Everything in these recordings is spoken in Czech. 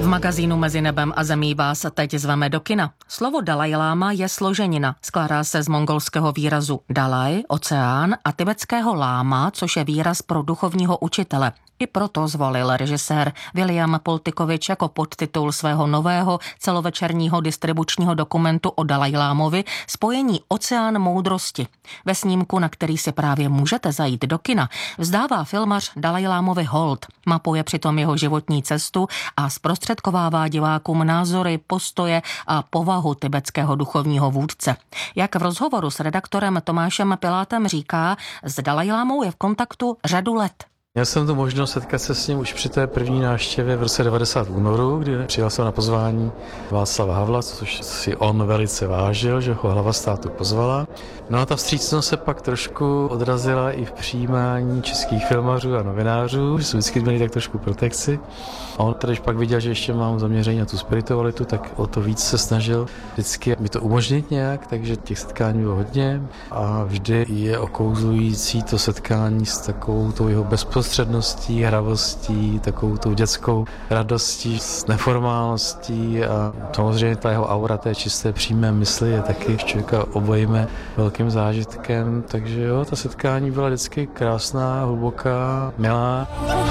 V magazínu Mezi nebem a zemí vás teď zveme do kina. Slovo Dalajláma je složenina. Skládá se z mongolského výrazu Dalaj, oceán, a tibetského láma, což je výraz pro duchovního učitele. I proto zvolil režisér William Pultikovič jako podtitul svého nového celovečerního distribučního dokumentu o Dalajlámovi spojení Oceán moudrosti. Ve snímku, na který si právě můžete zajít do kina, vzdává filmař Dalajlámovi hold. Mapuje přitom jeho životní cestu a zprostředkovává divákům názory, postoje a povahu tibetského duchovního vůdce. Jak v rozhovoru s redaktorem Tomášem Pilátem říká, s Dalajlámou je v kontaktu řadu let. Měl jsem tu možnost setkat se s ním už při té první návštěvě v roce 90 v únoru, kdy přijal jsem na pozvání Václava Havla, což si on velice vážil, že ho hlava státu pozvala. No a ta vstřícnost se pak trošku odrazila i v přijímání českých filmařů a novinářů, že jsou vždycky měli tak trošku protekci. A on tedy pak viděl, že ještě mám zaměření na tu spiritualitu, tak o to víc se snažil vždycky mi to umožnit nějak, takže těch setkání bylo hodně a vždy je okouzlující to setkání s takovou tou jeho bezprostředností, hravostí, takovou tou dětskou radostí, s neformálností a samozřejmě ta jeho aura té čisté přímé mysli je taky člověka obojíme velkým zážitkem, takže jo, ta setkání byla vždycky krásná, hluboká, milá.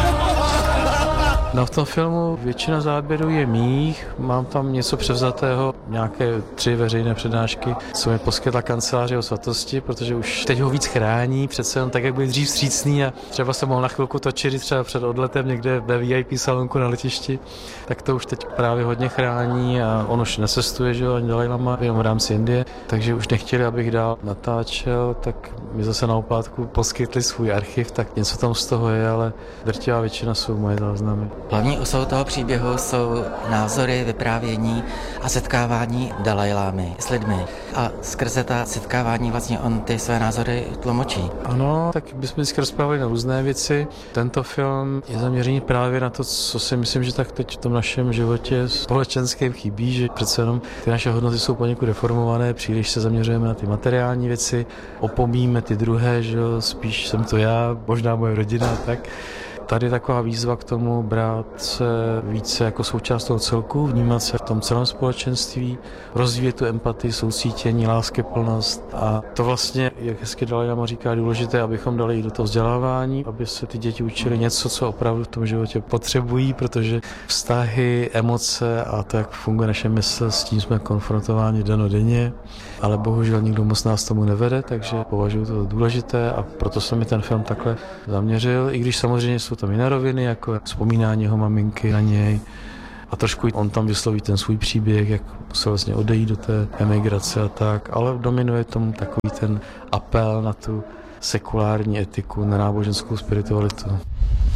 No v tom filmu většina záběrů je mých, mám tam něco převzatého, nějaké 3 veřejné přednášky, co mi poskytla kancelář jeho svatosti, protože už teď ho víc chrání, přece jen tak, jak byl dřív vstřícný a třeba se mohl na chvilku točit třeba před odletem někde ve VIP salonku na letišti, tak to už teď právě hodně chrání a on už necestuje, že jo, ani Dalajlama, jenom v rámci Indie, takže už nechtěli, abych dál natáčel, tak mi zase na oplátku poskytli svůj archiv, tak něco tam z toho je, ale drtivá většina jsou moje záznamy. Hlavní osou toho příběhu jsou názory, vyprávění a setkávání Dalajlámy s lidmi. A skrze ta setkávání vlastně on ty své názory tlumočí. Ano, tak bychom vždycky rozprávali na různé věci. Tento film je zaměřený právě na to, co si myslím, že tak teď v tom našem životě společenském chybí, že přece jenom ty naše hodnoty jsou poněkud deformované, příliš se zaměřujeme na ty materiální věci, opomíme ty druhé, že jo, spíš jsem to já, možná moje rodina, tak. Tady je taková výzva k tomu brát se více jako součást toho celku, vnímat se v tom celém společenství, rozvíjet tu empatii, soucítění, láskyplnost a to vlastně, jak hezky Dalajlama říká, je důležité, abychom dali i do toho vzdělávání, aby se ty děti učili něco, co opravdu v tom životě potřebují, protože vztahy, emoce a to, jak funguje naše mysl, s tím jsme konfrontováni dennodenně, ale bohužel nikdo moc nás tomu nevede, takže považuji to za důležité a proto jsem mi ten film takhle zaměřil, i když samozřejmě jsou tam jiné roviny, jako vzpomínání jeho maminky na něj a trošku on tam vysloví ten svůj příběh, jak musel vlastně odejít do té emigrace a tak, ale dominuje tomu takový ten apel na tu sekulární etiku, na náboženskou spiritualitu.